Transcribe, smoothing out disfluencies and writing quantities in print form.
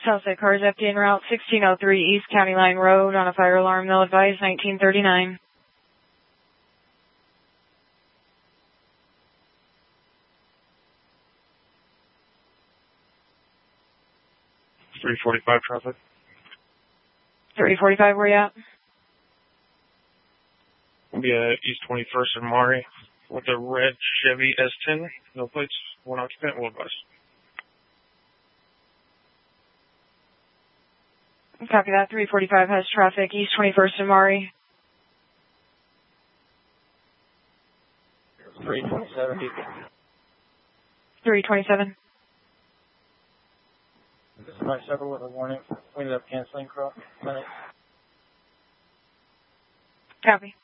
Southside cars empty en route 1603 East County Line Road on a fire alarm. They'll advise 1939. .345 traffic. 345, where you at? We'll be at East 21st and Maury with a red Chevy S10. No plates, one occupant, will advise. Copy that. 345 has traffic, East 21st and Maury. 327. 327. This is my several with a warning. We ended up canceling cross. Copy.